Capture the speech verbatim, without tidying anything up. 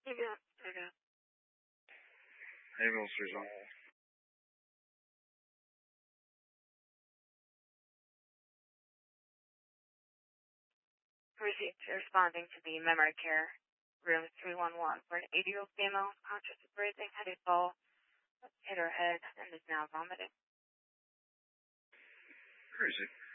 Okay, okay. Ambulance resolved. Received. Responding to the memory care room three one one for an eighty-year-old female conscious of breathing, had a fall, hit her head, and is now vomiting. Crazy.